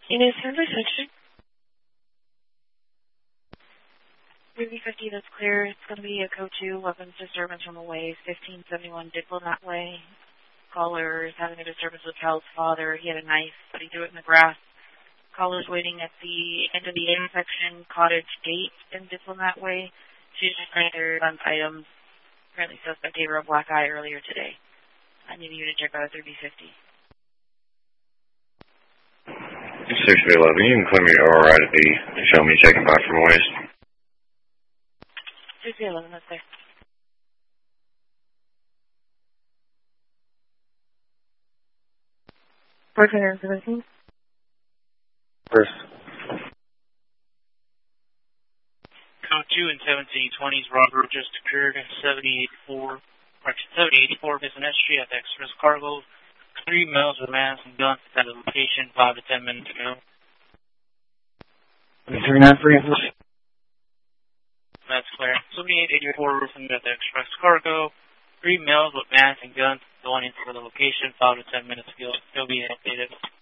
In a service section, 350, that's clear. It's going to be a code 2, weapons disturbance from away, 1571 Diplomat Way. Caller is having a disturbance with child's father. He had a knife, but he threw it in the grass. Caller's waiting at the end of the intersection, Cottage Gate in Diplomat Way. She's just trying to run items. Apparently suspect gave her a black eye earlier today. I need you to check out a 3050. 611, you can claim your OR right at the show me checking back from waste. 611, that's there. Partner 17. Chris. Code 2 and 1720's robbery just occurred in 7084 Business Street at the Express Cargo. 3 males with masks and guns at the location 5 to 10 minutes ago. 393. That's clear. 7884 roofing at the Express Cargo. 3 males with masks and guns going into the location 5 to 10 minutes ago. Still being updated.